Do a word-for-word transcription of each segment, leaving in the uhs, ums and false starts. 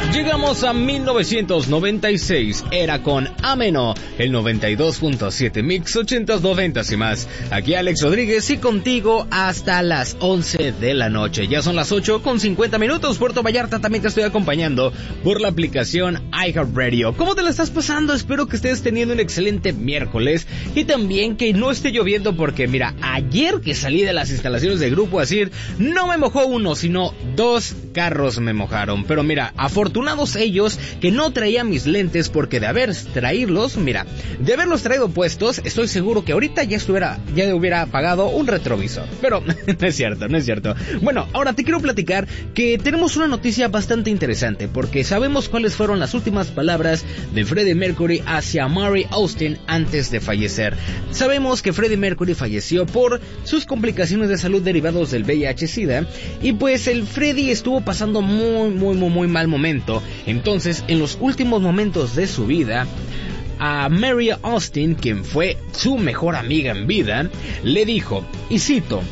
Llegamos a mil novecientos noventa y seis, era con Ameno, el noventa y dos punto siete Mix, ochentas, noventas y más. Aquí Alex Rodríguez y contigo hasta las once de la noche. Ya son las ocho con cincuenta minutos. Puerto Vallarta también te estoy acompañando por la aplicación iHeartRadio. ¿Cómo te la estás pasando? Espero que estés teniendo un excelente miércoles y también que no esté lloviendo porque mira, ayer que salí de las instalaciones de Grupo Asir, no me mojó uno, sino dos carros me mojaron. Pero mira, afortunadamente Afortunados ellos que no traía mis lentes porque de haber traídos, mira, de haberlos traído puestos, estoy seguro que ahorita ya estuviera, ya hubiera apagado un retrovisor. Pero no es cierto, no es cierto. Bueno, ahora te quiero platicar que tenemos una noticia bastante interesante porque sabemos cuáles fueron las últimas palabras de Freddie Mercury hacia Mary Austin antes de fallecer. Sabemos que Freddie Mercury falleció por sus complicaciones de salud derivados del V I H SIDA y pues el Freddie estuvo pasando muy, muy, muy, muy mal momento. Entonces, en los últimos momentos de su vida, a Mary Austin, quien fue su mejor amiga en vida, le dijo, y cito,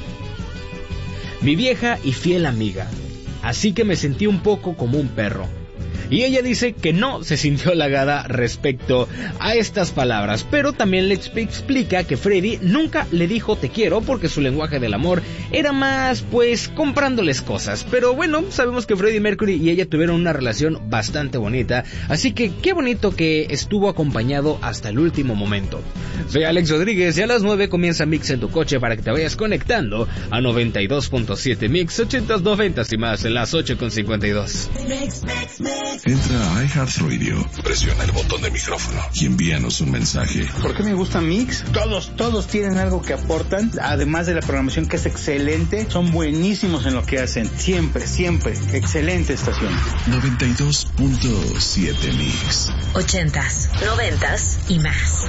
mi vieja y fiel amiga, así que me sentí un poco como un perro. Y ella dice que no se sintió halagada respecto a estas palabras, pero también le explica que Freddie nunca le dijo te quiero porque su lenguaje del amor era más pues comprándoles cosas. Pero bueno, sabemos que Freddie Mercury y ella tuvieron una relación bastante bonita, así que qué bonito que estuvo acompañado hasta el último momento. Soy Alex Rodríguez y a las nueve comienza Mix en tu coche para que te vayas conectando a noventa y dos punto siete Mix, ochentas, noventas y más en las ocho con cincuenta y dos. Mix, mix, mix. Entra a iHeartRadio, presiona el botón de micrófono y envíanos un mensaje. ¿Por qué me gusta Mix? Todos, todos tienen algo que aportan, además de la programación que es excelente, son buenísimos en lo que hacen, siempre, siempre, excelente estación. noventa y dos punto siete Mix. Ochentas, noventas y más.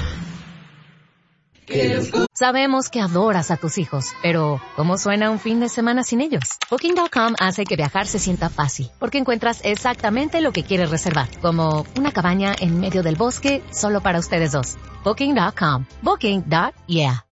Sabemos que adoras a tus hijos, pero ¿cómo suena un fin de semana sin ellos? Booking punto com hace que viajar se sienta fácil, porque encuentras exactamente lo que quieres reservar, como una cabaña en medio del bosque solo para ustedes dos. Booking punto com. Booking. Yeah.